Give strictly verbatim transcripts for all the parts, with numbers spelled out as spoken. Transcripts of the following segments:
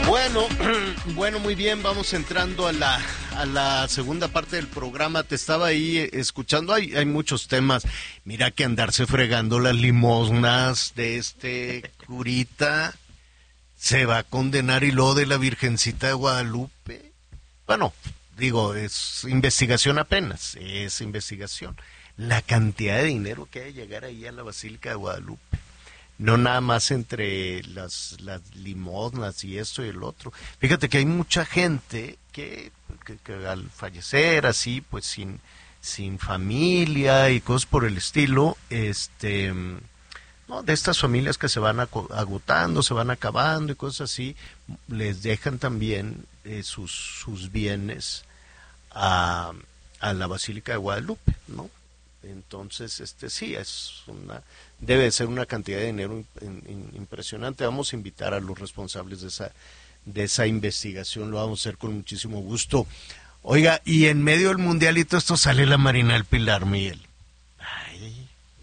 Bueno, bueno, muy bien, vamos entrando a la a la segunda parte del programa. Te estaba ahí escuchando, hay, hay muchos temas. Mira que andarse fregando las limosnas de este curita se va a condenar, y lo de la Virgencita de Guadalupe. Bueno, digo, es investigación apenas, es investigación. La cantidad de dinero que hay de llegar ahí a la Basílica de Guadalupe. No nada más entre las, las limosnas y esto y el otro. Fíjate que hay mucha gente que, que, que al fallecer así, pues sin, sin familia y cosas por el estilo, este, no, de estas familias que se van agotando, se van acabando y cosas así, les dejan también eh, sus, sus bienes a, a la Basílica de Guadalupe, ¿no? Entonces, este sí, es una, debe ser una cantidad de dinero in, in, impresionante. Vamos a invitar a los responsables de esa, de esa investigación, lo vamos a hacer con muchísimo gusto. Oiga, y en medio del mundialito esto sale la Marina del Pilar, Miguel. Ay.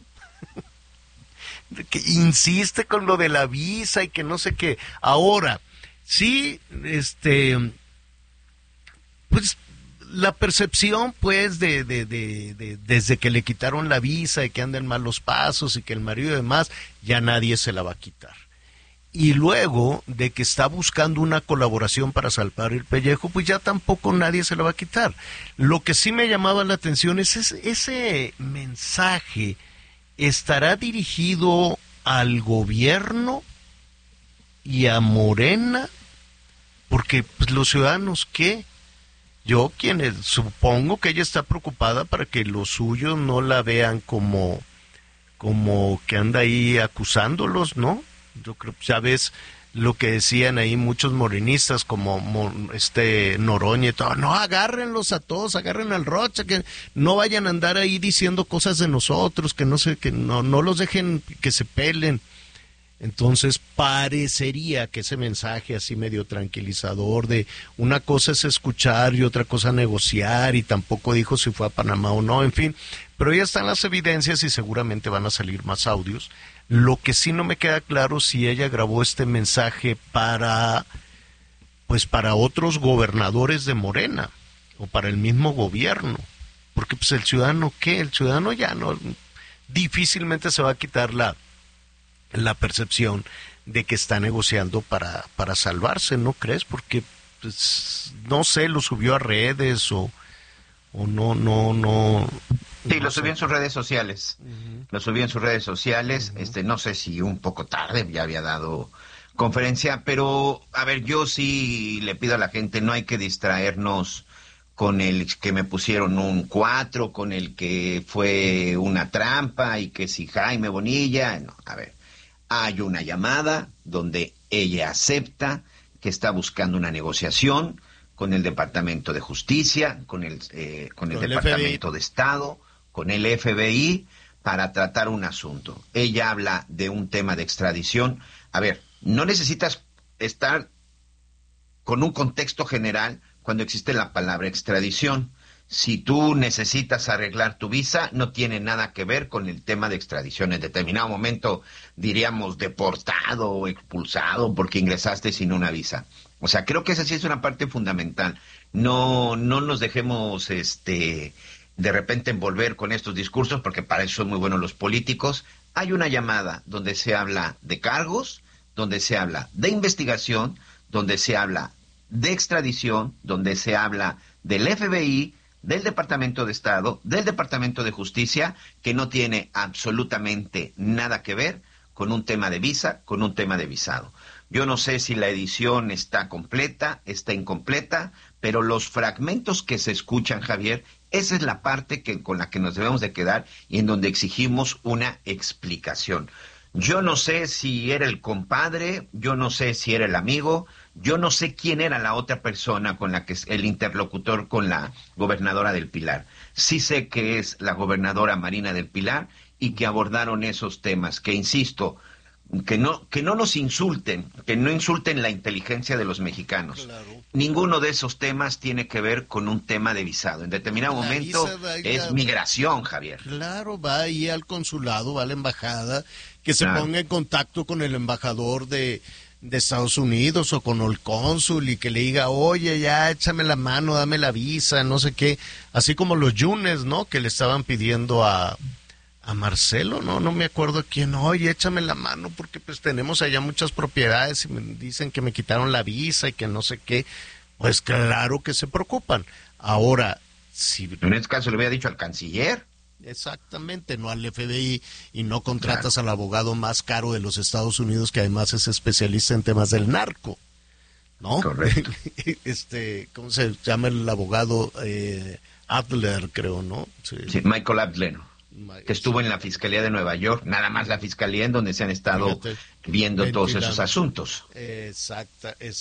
Que insiste con lo de la visa y que no sé qué. Ahora, sí, este, pues la percepción, pues, de, de, de, de desde que le quitaron la visa, de que anda en malos pasos y que el marido y demás, ya nadie se la va a quitar. Y luego de que está buscando una colaboración para salvar el pellejo, pues ya tampoco nadie se la va a quitar. Lo que sí me llamaba la atención es ese, ese mensaje, ¿estará dirigido al gobierno y a Morena? Porque pues, los ciudadanos, ¿qué? Yo, quien supongo que ella está preocupada para que los suyos no la vean como, como que anda ahí acusándolos, ¿no? Yo creo, ya ves lo que decían ahí muchos morenistas como este Noroña y todo, no, agárrenlos a todos, agarren al Rocha, que no vayan a andar ahí diciendo cosas de nosotros, que no sé, que no, no los dejen que se pelen. Entonces parecería que ese mensaje así medio tranquilizador de una cosa es escuchar y otra cosa negociar, y tampoco dijo si fue a Panamá o no, en fin, pero ya están las evidencias y seguramente van a salir más audios. Lo que sí no me queda claro si ella grabó este mensaje para, pues para otros gobernadores de Morena o para el mismo gobierno, porque pues el ciudadano, ¿qué? El ciudadano ya no, difícilmente se va a quitar la la percepción de que está negociando para, para salvarse, ¿no crees? Porque, pues, no sé, lo subió a redes o, o no, no, no... Sí, no lo sé. subió en sus redes sociales, uh-huh. lo subió en sus redes sociales, uh-huh. este, no sé si un poco tarde, ya había dado conferencia, pero, a ver, yo sí le pido a la gente, no hay que distraernos con el que me pusieron un cuatro, con el que fue una trampa y que si Jaime Bonilla, no, a ver. Hay una llamada donde ella acepta que está buscando una negociación con el Departamento de Justicia, con el, eh, con el, con el Departamento de Estado, con el F B I, para tratar un asunto. Ella habla de un tema de extradición. A ver, no necesitas estar con un contexto general cuando existe la palabra extradición. Si tú necesitas arreglar tu visa, no tiene nada que ver con el tema de extradición. En determinado momento diríamos deportado o expulsado porque ingresaste sin una visa. O sea, creo que esa sí es una parte fundamental. No, no nos dejemos este, de repente envolver con estos discursos, porque para eso son muy buenos los políticos. Hay una llamada donde se habla de cargos, donde se habla de investigación, donde se habla de extradición, donde se habla del F B I, del Departamento de Estado, del Departamento de Justicia, que no tiene absolutamente nada que ver con un tema de visa, con un tema de visado. Yo no sé si la edición está completa, está incompleta, pero los fragmentos que se escuchan, Javier, esa es la parte que, con la que nos debemos de quedar y en donde exigimos una explicación. Yo no sé si era el compadre, yo no sé si era el amigo, yo no sé quién era la otra persona con la que es el interlocutor con la gobernadora del Pilar. Sí sé que es la gobernadora Marina del Pilar y que abordaron esos temas, que insisto, que no, que no nos insulten, que no insulten la inteligencia de los mexicanos. Claro. Ninguno de esos temas tiene que ver con un tema de visado. En determinado la momento es migración, Javier. Claro, va ahí al consulado, va a la embajada, que se claro. ponga en contacto con el embajador de, de Estados Unidos o con el cónsul y que le diga, oye, ya échame la mano, dame la visa, no sé qué, así como los Yunes, ¿no? Que le estaban pidiendo a, a Marcelo, no, no me acuerdo a quién, oye, échame la mano porque pues tenemos allá muchas propiedades y me dicen que me quitaron la visa y que no sé qué. Pues claro que se preocupan. Ahora, si... En este caso le hubiera dicho al canciller. Exactamente, no al F B I, y no contratas claro. al abogado más caro de los Estados Unidos, que además es especialista en temas del narco, ¿no? Correcto. este, ¿cómo se llama el abogado? Eh, Adler, creo, ¿no? Sí, sí Michael Adler, que estuvo en la Fiscalía de Nueva York, nada más la Fiscalía en donde se han estado Fíjate, viendo todos esos asuntos. Exacta,